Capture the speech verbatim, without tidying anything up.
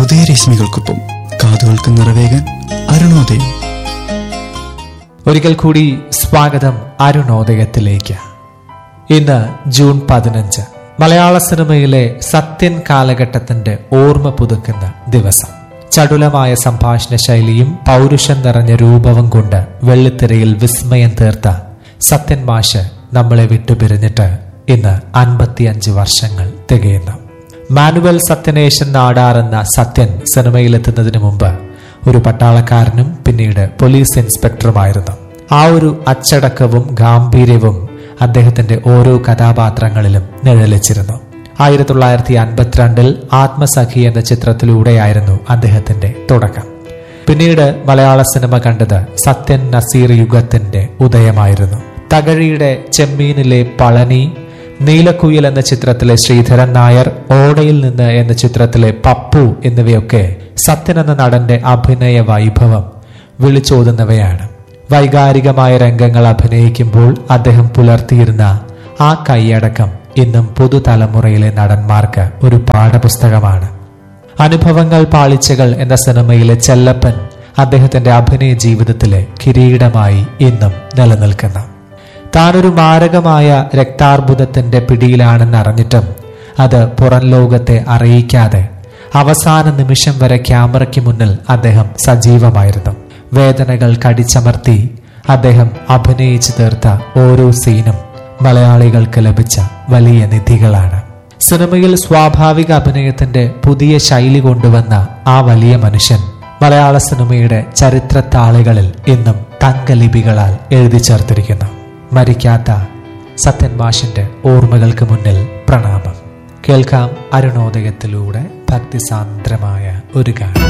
ഉദയരശ്മികൾക്കൊപ്പം കാതുകൾക്ക് നിറവേകാൻ അരുണോദയം. ഒരിക്കൽ കൂടി സ്വാഗതം അരുണോദയത്തിലേക്ക്. ഇന്ന് ജൂൺ പതിനഞ്ച്, മലയാള സിനിമയിലെ സത്യൻ കാലഘട്ടത്തിന്റെ ഓർമ്മ പുതുക്കുന്ന ദിവസം. ചടുലമായ സംഭാഷണ ശൈലിയും പൗരുഷം നിറഞ്ഞ രൂപവും കൊണ്ട് വെള്ളിത്തിരയിൽ വിസ്മയം തീർത്ത സത്യൻ മാഷ് നമ്മളെ വിട്ടുപിരിഞ്ഞിട്ട് ഇന്ന് അൻപത്തിയഞ്ച് വർഷങ്ങൾ തികയുന്നു. മാനുവൽ സത്യനേശൻ നാടാർ എന്ന സത്യൻ സിനിമയിലെത്തുന്നതിന് മുമ്പ് ഒരു പട്ടാളക്കാരനും പിന്നീട് പോലീസ് ഇൻസ്പെക്ടറുമായിരുന്നു. ആ ഒരു അച്ചടക്കവും ഗാംഭീര്യവും അദ്ദേഹത്തിന്റെ ഓരോ കഥാപാത്രങ്ങളിലും നിഴലിച്ചിരുന്നു. ആയിരത്തി തൊള്ളായിരത്തി അൻപത്തിരണ്ടിൽ ആത്മസഖി എന്ന ചിത്രത്തിലൂടെയായിരുന്നു അദ്ദേഹത്തിന്റെ തുടക്കം. പിന്നീട് മലയാള സിനിമ കണ്ടത് സത്യൻ നസീർ യുഗത്തിന്റെ ഉദയമായിരുന്നു. തകഴിയുടെ ചെമ്മീനിലെ പളനി, നീലക്കുയിൽ എന്ന ചിത്രത്തിലെ ശ്രീധരൻ നായർ, ഓടയിൽ നിന്ന് എന്ന ചിത്രത്തിലെ പപ്പു എന്നിവയൊക്കെ സത്യൻ എന്ന നടന്റെ അഭിനയ വൈഭവം വിളിച്ചോതുന്നവയാണ്. വൈകാരികമായ രംഗങ്ങൾ അഭിനയിക്കുമ്പോൾ അദ്ദേഹം പുലർത്തിയിരുന്ന ആ കൈയടക്കം ഇന്നും പുതുതലമുറയിലെ നടന്മാർക്ക് ഒരു പാഠപുസ്തകമാണ്. അനുഭവങ്ങൾ പാളിച്ചകൾ എന്ന സിനിമയിലെ ചെല്ലപ്പൻ അദ്ദേഹത്തിന്റെ അഭിനയ ജീവിതത്തിലെ കിരീടമായി ഇന്നും നിലനിൽക്കുന്നു. താനൊരു മാരകമായ രക്താർബുദത്തിന്റെ പിടിയിലാണെന്ന് അറിഞ്ഞിട്ടും അത് പുറം ലോകത്തെ അറിയിക്കാതെ അവസാന നിമിഷം വരെ ക്യാമറയ്ക്ക് മുന്നിൽ അദ്ദേഹം സജീവമായിരുന്നു. വേദനകൾ കടിച്ചമർത്തി അദ്ദേഹം അഭിനയിച്ചു തീർത്ത ഓരോ സീനും മലയാളികൾക്ക് ലഭിച്ച വലിയ നിധികളാണ്. സിനിമയിൽ സ്വാഭാവിക അഭിനയത്തിന്റെ പുതിയ ശൈലി കൊണ്ടുവന്ന ആ വലിയ മനുഷ്യൻ മലയാള സിനിമയുടെ ചരിത്രത്താളുകളിൽ ഇന്നും തങ്കലിപികളാൽ എഴുതി ചേർത്തിരിക്കുന്നു. മരിക്കാത്ത സത്യൻ മാഷിന്റെ ഓർമ്മകൾക്ക് മുന്നിൽ പ്രണാമം. കേൾക്കാം അരുണോദയത്തിലൂടെ ഭക്തിസാന്ദ്രമായ ഒരു ഗാനം.